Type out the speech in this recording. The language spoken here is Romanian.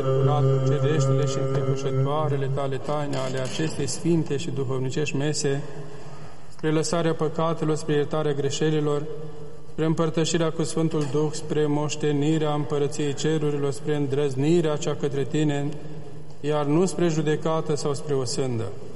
curat cereștile și înfricoșătoarele tale taine ale acestei sfinte și duhovnicești mese, spre lăsarea păcatelor, spre iertarea greșelilor, spre împărtășirea cu Sfântul Duh, spre moștenirea împărăției cerurilor, spre îndrăznirea cea către tine, iar nu spre judecată sau spre o sândă.